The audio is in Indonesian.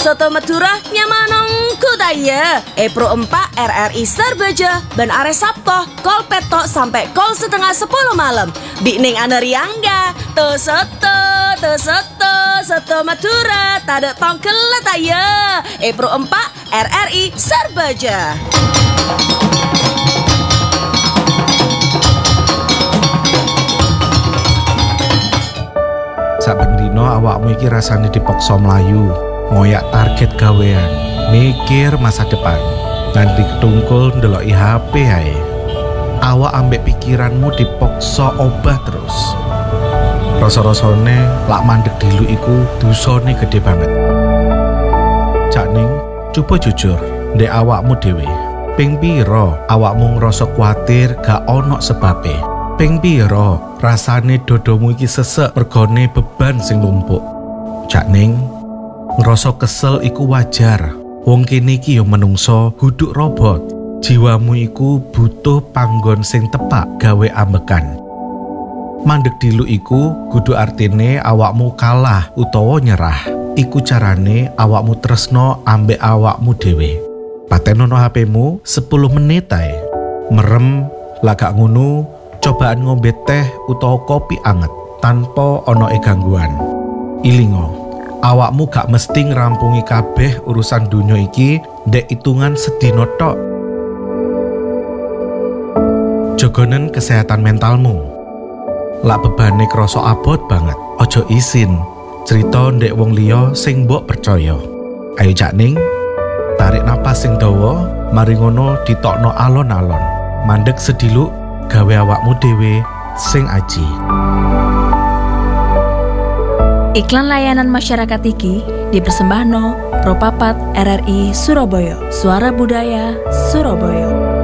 Soto Madura nyamanong kudaya. Pro 4 RRI Sarbaja Ben Are Sabtoh kol petok sampai kol setengah 10 malam. Bikning aneriangga Soto Madura tada tongkel letaya. Pro 4 RRI Sarbaja. Saben dino awakmu iki rasane dipaksa mlayu, ngoyak target gawean, mikir masa depan, nganti ketungkul ndeloki HP ae. Awak ambek pikiranmu dipaksa obah terus. Rasa-rasane lak mandeg dilu iku dosane gede banget. Cak Ning, coba jujur, ndek awakmu dhewe. Ping pira awakmu ngrasa kuwatir gak ono sebabe? Ping pira rasane dodomu iki sesek mergone beban sing numpuk? Cak Ning, ngrasa kesel iku wajar. Wong kene iki yo menungso, huduk robot. Jiwamu iku butuh panggon sing tepak gawe ambekan. Mandeg dilu iku kudu artine awakmu kalah utawa nyerah. Iku carane awakmu tresno ambek awakmu dhewe. Patenono HP-mu 10 menit ae. Merem, lagak ngono, cobaan ngombe teh utawa kopi anget tanpa ono gangguan. Ilingo, awakmu gak mesti ngrampungi kabeh urusan dunya iki ndek itungan sedina tok. Jogonen kesehatan mentalmu. Lak bebane krasa abot banget, ojo isin cerita ndek wong liya sing mbok percaya. Ayo Cak Ning, tarik napas sing dawa, mari ngono ditokno alon-alon. Mandeg sediluk gawe awakmu dhewe sing aji. Iklan layanan masyarakat iki dipersembahno Pro 4 RRI Surabaya, Suara Budaya Surabaya.